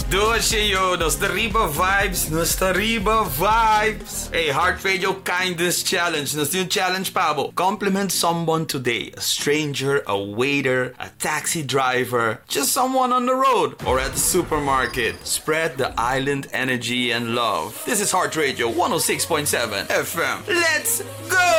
Doce Nostariba Vibes, Nostariba Vibes. Hey, Heart Radio Kindness Challenge. Nos yung challenge pa bo. Compliment someone today. A stranger, a waiter, a taxi driver, just someone on the road or at the supermarket. Spread the island energy and love. This is Heart Radio 106.7 FM. Let's go!